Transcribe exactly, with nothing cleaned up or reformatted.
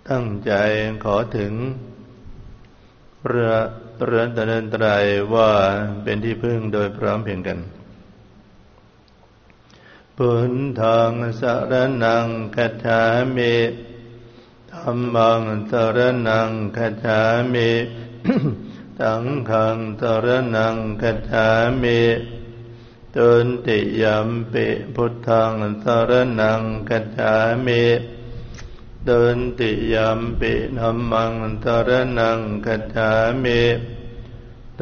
ตั้งใจขอถึงพระรัตนตรัยว่าเป็นที่พึ่งโดยพร้อมเพรียงกันพุทธังสรณังคัจฉามิธัมมังสรณังคัจฉามิสังฆังสรณังคัจฉามิตุติยัมปิพุทธังสรณังคัจฉามิตุติยัมปิธัมมังสรณังคัจฉามิ